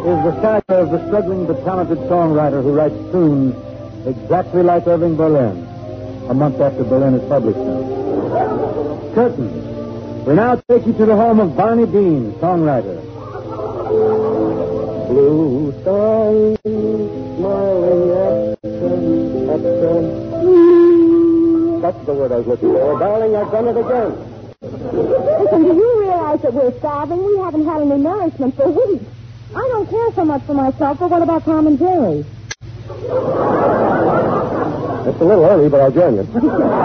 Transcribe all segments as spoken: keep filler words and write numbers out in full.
is the character of the struggling but talented songwriter who writes tunes exactly like Irving Berlin, a month after Berlin has published them. Curtain. We now take you to the home of Barney Dean, songwriter. Blue skies smiling at them, at them. That's the word I was looking for. Darling, I've done it again. Listen, do you realize that we're starving? We haven't had any nourishment for weeks. I don't care so much for myself, but what about Tom and Jerry? It's a little early, but I'll join you.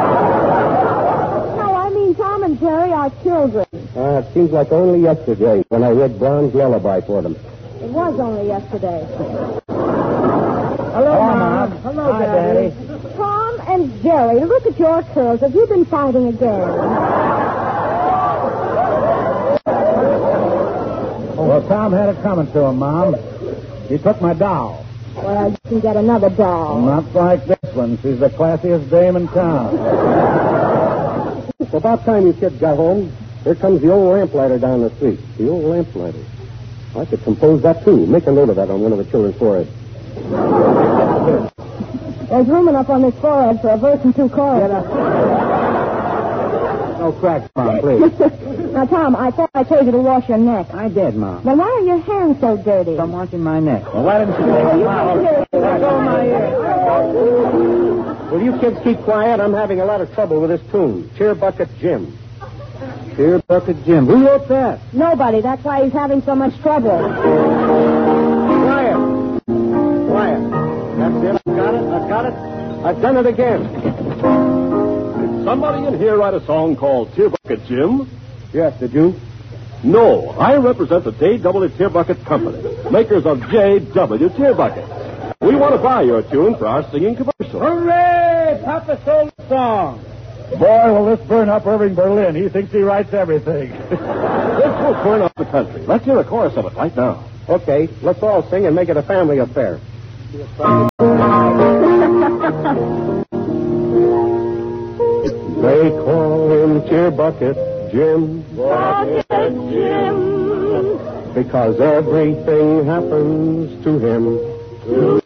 No, I mean Tom and Jerry are children. Uh, it seems like only yesterday when I read Brown's Lullaby for them. It was only yesterday. Hello, Mom. Hello, Hi, Daddy. Daddy. Tom and Jerry, look at your curls. Have you been fighting again? Well, Tom had it coming to him, Mom. He took my doll. Well, you can get another doll. Not like this one. She's the classiest dame in town. It's about time you kids got home. Here comes the old lamplighter down the street. The old lamplighter. I could compose that, too. Make a note of that on one of the children's foreheads. There's room enough on this forehead for a verse and two choruses. No cracks, Mom, please. Now, Tom, I thought I told you to wash your neck. I did, Mom. Then why are your hands so dirty? I'm washing my neck. Well, why didn't you take Oh, it? you can't hear it. Let go of my ear. Will you kids keep quiet? I'm having a lot of trouble with this tune. Cheer Bucket Jim. Cheer Bucket Jim. Who wrote that? Nobody. That's why he's having so much trouble. Quiet. Quiet. That's it. I've got it. I've got it. I've done it again. Did somebody in here write a song called Tear Bucket Jim? Yes, did you? No, I represent the J W Tear Bucket Company, makers of J W Tear Bucket. We want to buy your tune for our singing commercial. Hooray! Papa sold the song. Boy, will this burn up Irving Berlin. He thinks he writes everything. This will burn up the country. Let's hear a chorus of it right now. Okay, let's all sing and make it a family affair. They call him Tear Bucket Jim. Bucket Jim. Because everything happens to him. To